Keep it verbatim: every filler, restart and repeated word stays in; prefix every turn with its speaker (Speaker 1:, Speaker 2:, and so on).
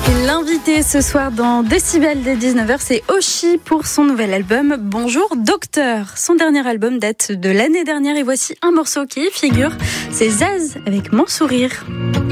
Speaker 1: L'invité ce soir dans Décibel dès dix-neuf heures, c'est Oshi pour son nouvel album Bonjour Docteur. Son dernier album date de l'année dernière et voici un morceau qui y figure, c'est Zaz avec Mon Sourire.